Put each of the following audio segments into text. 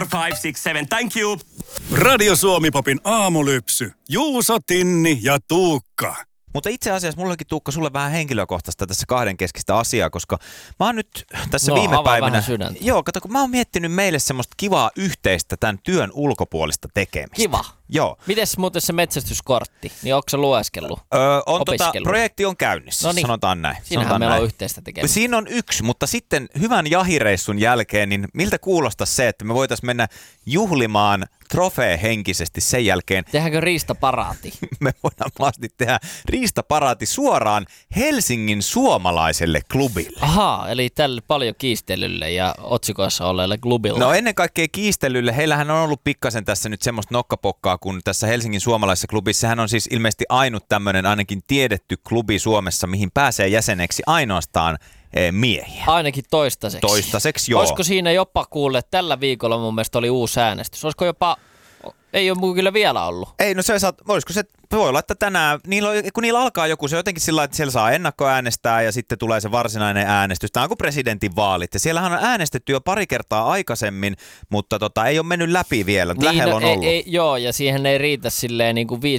5, 6, 7, thank you. Radio Suomi-popin aamulypsy. Juuso, Tinni ja Tuukka. Mutta itse asiassa mullakin, Tuukka, sulle vähän henkilökohtaista tässä kahdenkeskistä asiaa, koska mä oon nyt tässä viime päivinä... Joo, kato, kun mä oon miettinyt meille semmoista kivaa yhteistä tämän työn ulkopuolista tekemistä. Kiva. Joo. Mites muuten se metsästyskortti? Niin onko se lueskellut? Projekti on käynnissä, sanotaan näin. Siinähän meillä on yhteistä tekemistä. Siinä on yksi, mutta sitten hyvän jahireissun jälkeen, niin miltä kuulostaa se, että me voitaisiin mennä juhlimaan trofeehenkisesti sen jälkeen. Tehdäänkö riistaparaati? Me voidaan maasti tehdä riistaparaati suoraan Helsingin suomalaiselle klubille. Ahaa, eli tälle paljon kiistelylle ja otsikoissa olleelle klubille. No ennen kaikkea kiistelylle. Heillähän on ollut pikkasen tässä nyt semmoista nokkapokkaa, kun tässä Helsingin suomalaisessa klubissa, sehän on siis ilmeisesti ainut tämmöinen ainakin tiedetty klubi Suomessa, mihin pääsee jäseneksi ainoastaan miehiä. Ainakin toistaiseksi. Toistaiseksi, joo. Olisiko siinä jopa kuulle, että tällä viikolla mun mielestä oli uusi äänestys? Olisiko jopa, ei ole kyllä vielä ollut. Ei, no voisiko se, voi olla, että tänään, kun niillä alkaa joku, se on jotenkin sillä, että siellä saa ennakkoäänestää ja sitten tulee se varsinainen äänestys. Tämä on kuin presidentinvaalit. Ja siellähän on äänestetty jo pari kertaa aikaisemmin, mutta ei ole mennyt läpi vielä. Niin, lähellä on ollut. Joo, ja siihen ei riitä silleen niin kuin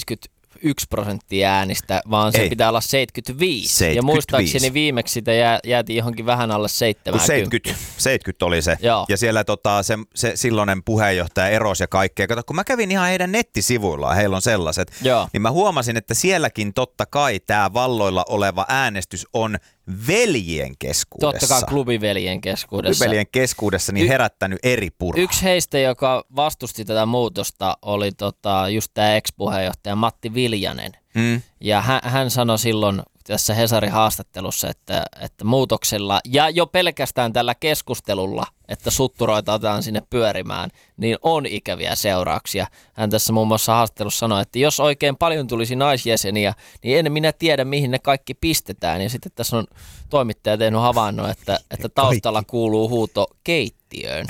51% äänistä, vaan se pitää olla 75. Ja muistaakseni viimeksi sitä jäätiin johonkin vähän alle 70. 70 oli se. Joo. Ja siellä se silloinen puheenjohtaja erosi ja kaikkea. Kato, kun mä kävin ihan heidän nettisivuillaan, heillä on sellaiset, niin mä huomasin, että sielläkin totta kai tämä valloilla oleva äänestys on veljien keskuudessa. Totta kai klubiveljen keskuudessa. Klubiveljen keskuudessa niin herättänyt eri puraa. Yksi heistä, joka vastusti tätä muutosta, oli just tämä ex-puheenjohtaja Matti Viljanen. Ja hän sanoi silloin tässä Hesarin haastattelussa, että muutoksella ja jo pelkästään tällä keskustelulla, että sutturoita otetaan sinne pyörimään, niin on ikäviä seurauksia. Hän tässä muun muassa haastattelussa sanoi, että jos oikein paljon tulisi naisjäseniä, niin en minä tiedä, mihin ne kaikki pistetään. Ja sitten tässä on toimittaja tehnyt havainnon, että taustalla kuuluu huuto keittiöön.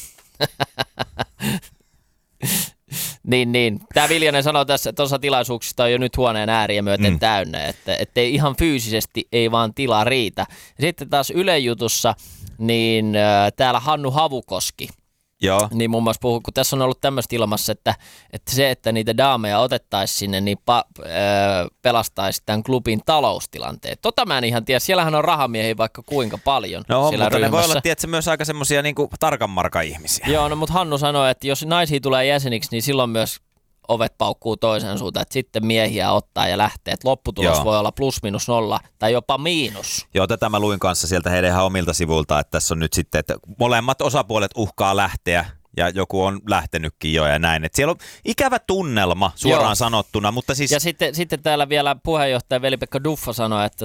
Niin. Tämä Viljanen sanoi tässä, että osa tilaisuuksista on jo nyt huoneen ääriä myöten täynnä, että ihan fyysisesti ei vaan tila riitä. Ja sitten taas Ylen jutussa, niin täällä Hannu Havukoski, joo. Niin muun muassa puhuu, kun tässä on ollut tämmöistä ilmassa, että se, että niitä daameja otettaisiin sinne, niin pelastaisi tämän klubin taloustilanteen. Mä en ihan tiedä, siellähän on rahamiehiä vaikka kuinka paljon. No, siellä mutta ryhmässä. ne voi olla tietysti myös aika semmoisia niin tarkan markan ihmisiä. Joo, no mutta Hannu sanoi, että jos naisia tulee jäseniksi, niin silloin myös ovet paukkuu toiseen suuntaan, että sitten miehiä ottaa ja lähtee. Että lopputulos voi olla +/-0 tai jopa miinus. Joo, tätä mä luin kanssa sieltä heidän ihan omilta sivuilta, että tässä on nyt sitten, että molemmat osapuolet uhkaa lähteä ja joku on lähtenytkin jo ja näin. Että siellä on ikävä tunnelma suoraan sanottuna, mutta siis... Ja sitten täällä vielä puheenjohtaja Veli-Pekka Duffa sanoi, että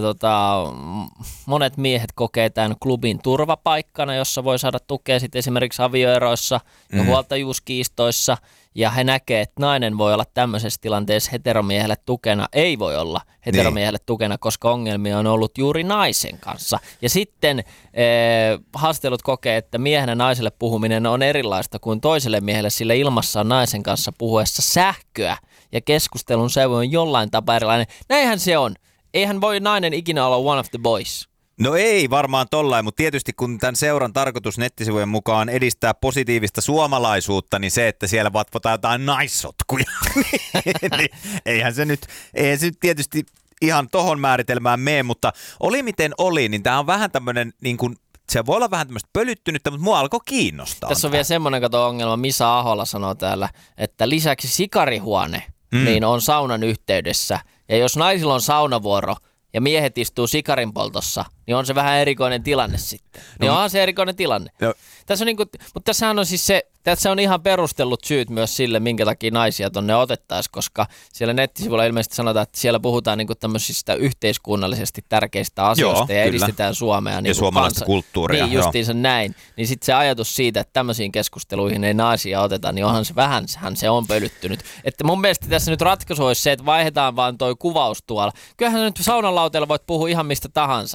monet miehet kokee tämän klubin turvapaikkana, jossa voi saada tukea sitten esimerkiksi avioeroissa ja huoltajuuskiistoissa. Ja he näkee, että nainen voi olla tämmöisessä tilanteessa heteromiehelle tukena. Ei voi olla heteromiehelle tukena, koska ongelmia on ollut juuri naisen kanssa. Ja sitten haastattelut kokee, että miehen ja naiselle puhuminen on erilaista kuin toiselle miehelle, sillä ilmassa on naisen kanssa puhuessa sähköä. Ja keskustelun sävy on jollain tapaa erilainen. Näinhän se on. Eihän voi nainen ikinä olla one of the boys. No ei varmaan tollain, mutta tietysti kun tämän seuran tarkoitus nettisivujen mukaan edistää positiivista suomalaisuutta, niin se, että siellä vatvotaan jotain naissotkuja, niin eihän se nyt tietysti ihan tohon määritelmään mene, mutta oli miten oli, niin tämä on vähän tämmöinen niin kuin se voi olla vähän tämmöistä pölyttynyttä, mutta mua alkoi kiinnostaa. Tässä on vielä semmoinen ongelma, Misa Ahola sanoo täällä, että lisäksi sikarihuone niin on saunan yhteydessä. Ja jos naisilla on saunavuoro ja miehet istuu sikarin poltossa, niin on se vähän erikoinen tilanne sitten. Niin onhan se erikoinen tilanne. Tässä on mutta tässähän on siis se, tässä on ihan perustellut syyt myös sille, minkä takia naisia tonne otettaisiin, koska siellä nettisivuilla ilmeisesti sanotaan, että siellä puhutaan niin kuin tämmöisistä yhteiskunnallisesti tärkeistä asioista ja edistetään Suomea. Ja suomalaista kulttuuria. Niin, justiinsa näin. Niin sitten se ajatus siitä, että tämmöisiin keskusteluihin ei naisia oteta, niin onhan se vähänhän se on pölyttynyt. Että mun mielestä tässä nyt ratkaisu olisi se, että vaihdetaan vaan toi kuvaus tuolla. Kyllähän nyt saunanlauteella voit puhua ihan mistä tahansa. Ihan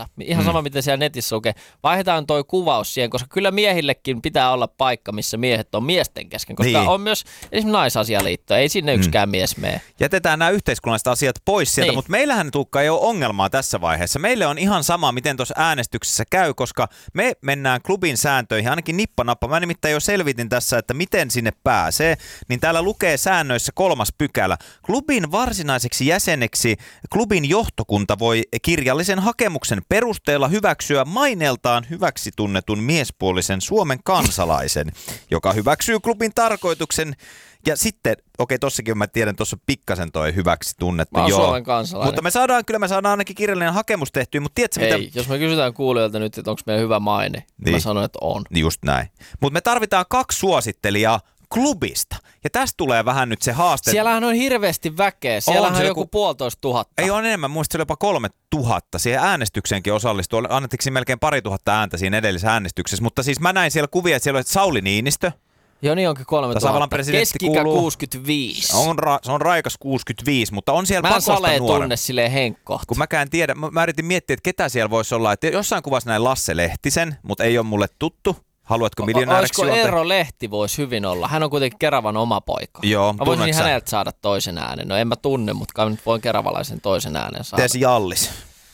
ihan sama, miten siellä netissä lukee. Vaihdetaan toi kuvaus siihen, koska kyllä miehillekin pitää olla paikka, missä miehet on miesten kesken. Koska on myös esimerkiksi naisasialiitto, ei sinne yksikään mies mene. Jätetään nämä yhteiskunnalliset asiat pois sieltä, Niin. mutta meillähän Tuukka ei ole ongelmaa tässä vaiheessa. Meille on ihan sama, miten tuossa äänestyksessä käy, koska me mennään klubin sääntöihin, ainakin nippanappa. Mä nimittäin jo selvitin tässä, että miten sinne pääsee, niin täällä lukee säännöissä 3. pykälä. Klubin varsinaiseksi jäseneksi klubin johtokunta voi kirjallisen hakemuksen perusteella hyväksyä maineeltaan hyväksi tunnetun miespuolisen Suomen kansalaisen, joka hyväksyy klubin tarkoituksen. Ja sitten, tossakin mä tiedän, tuossa pikkasen toi hyväksi tunnettu. Mä oon Suomen kansalainen. Mutta me saadaan ainakin kirjallinen hakemus tehtyä, mutta tiedätkö Ei, jos me kysytään kuulijoilta nyt, että onko meidän hyvä maine, niin mä sanon, että on. Just näin. Mutta me tarvitaan 2 suosittelijaa klubista. Ja tästä tulee vähän nyt se haaste. Siellähän on hirveästi väkeä. Siellähän on joku 1500. Ei ole enemmän, muista se oli jopa 3000. Siihen äänestykseenkin osallistui. Annettiin melkein 2000 ääntä siinä edellisessä äänestyksessä. Mutta siis mä näin siellä kuvia, että siellä oli Sauli Niinistö. Joo, niin onkin 3000. Keski-ikä 65. Se on raikas 65, mutta on siellä pakosta nuorempi. Mä tunne silleen Henkko. Kun mäkään tiedä, mä yritin miettiä, että ketä siellä voisi olla. Että jossain kuvassa näin Lasse Lehtisen, mutta ei ole mulle tuttu. Haluatko miljonääriksi? Olisiko Eero Lehti voisi hyvin olla? Hän on kuitenkin Keravan oma poika. Joo. Mä voisin häneltä saada toisen äänen. No en mä tunne, mutta nyt voin keravalaisen toisen äänen saada. Teesi Jallis.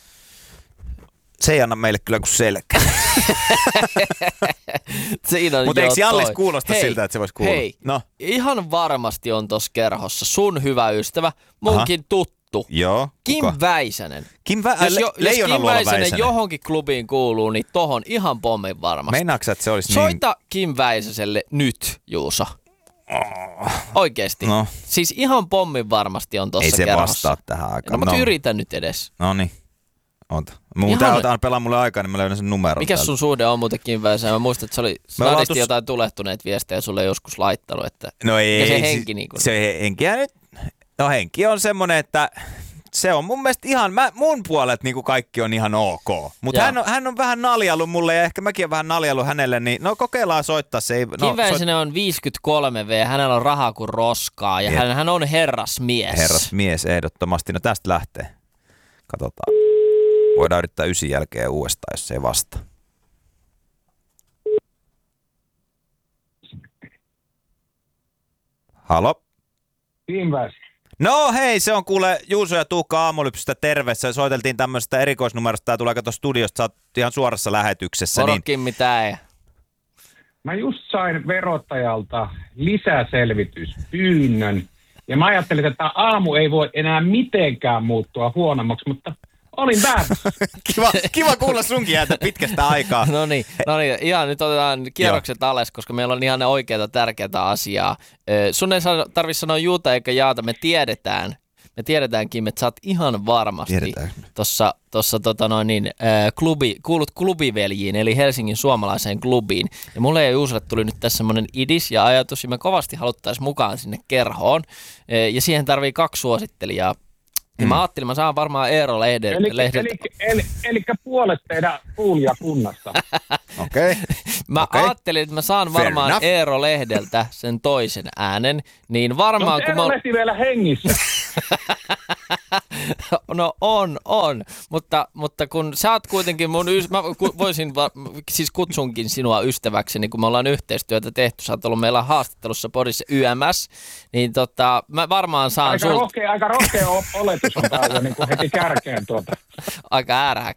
Se ei anna meille kyllä kuin selkä. Mutta eikö Jallis kuulosta siltä, että se voisi kuulla? Hei, ihan varmasti on tossa kerhossa sun hyvä ystävä, munkin tuttu. Joo. Kim Väisänen. Jos Kim Väisänen johonkin klubiin kuuluu, niin tohon ihan pommin varmasti. Meinaatko, että se olisi Soita Kim Väisäselle nyt, Juuso. Oikeesti. No. Siis ihan pommin varmasti on tossa kerhossa. Ei se vastaa tähän aikaan. No, mutta yritä nyt edes. No niin. Ota. Tää pelaa mulle aikaa, niin mä löydän sen numeron. Mikäs sun suhde on muuten Kim Väisänen? Mä muistan, että se oli snadisti jotain tulehtuneet viestejä sulle joskus laittanut. Että no ei. Se henki niin kuin. Se henkiä nyt. No henki on semmonen, että se on mun mielestä ihan, mun puolet niin kuin kaikki on ihan ok. Mutta hän on vähän naljaillut mulle ja ehkä mäkin on vähän naljaillut hänelle, niin no kokeillaan soittaa se. Kim Väisänen on 53V, hänellä on rahaa kuin roskaa ja hän on herrasmies. Herrasmies ehdottomasti, no tästä lähtee. Katsotaan. Voidaan yrittää 9 jälkeen uudestaan, jos se ei vastaa. Halo? Kim Väisänen. No hei, se on kuule Juuso ja Tuukka Aamulypsystä terveessä. Soiteltiin tämmöisestä erikoisnumerosta. Tää tulee kato studiosta, sä oot ihan suorassa lähetyksessä. Moro Kimmi, tää ei. Mä just sain verottajalta lisäselvityspyynnön. Ja mä ajattelin, että aamu ei voi enää mitenkään muuttua huonommaksi, mutta olin väärässä. Kiva kuulla sunkin ääntä pitkästä aikaa. No niin, ihan nyt otetaan kierrokset alas, koska meillä on ihan ne oikeita tärkeitä asiaa. Sun ei tarvitse sanoa juuta eikä jaata, me tiedetäänkin, että sä oot ihan varmasti tuossa kuulut klubiveljiin, eli Helsingin suomalaiseen klubiin. Ja mulle ja Juusolle tuli nyt tässä semmoinen idis ja ajatus, ja me kovasti haluttaisiin mukaan sinne kerhoon. Ja siihen tarvii 2 suosittelijaa. Ja mä ajattelin, mä saan varmaan Eero Lehdeltä. Eli puolet teidän kuulijakunnasta. Okei. Mä ajattelin, että mä saan varmaan Eero Lehdeltä sen toisen äänen. Niin varmaan, kun Eero Lehti vielä hengissä? No on. Mutta kun sä oot kuitenkin siis kutsunkin sinua ystäväkseni, kun me ollaan yhteistyötä tehty. Sä oot ollut meillä haastattelussa podissa YMS. Niin mä varmaan saan aika rohkea oletus on täällä niin kuin heti kärkeen tuota. Aika